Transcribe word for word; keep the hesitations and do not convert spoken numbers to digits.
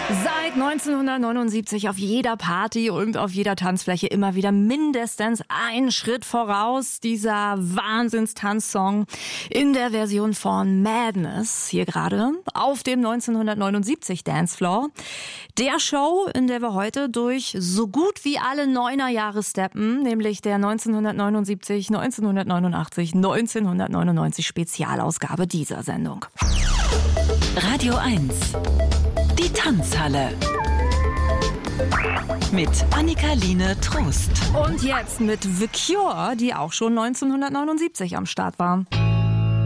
Seit neunzehnhundertneunundsiebzig auf jeder Party und auf jeder Tanzfläche immer wieder mindestens einen Schritt voraus. Dieser Wahnsinns-Tanzsong in der Version von Madness hier gerade auf dem neunzehnhundertneunundsiebzig Dancefloor. Der Show, in der wir heute durch so gut wie alle Neunerjahre steppen, nämlich der neunzehnhundertneunundsiebzig, neunzehnhundertneunundachtzig, neunzehnhundertneunundneunzig Spezialausgabe dieser Sendung. Radio eins. Die Tanzhalle. Mit Annika-Line Trost. Und jetzt mit The Cure, die auch schon neunzehnhundertneunundsiebzig am Start war.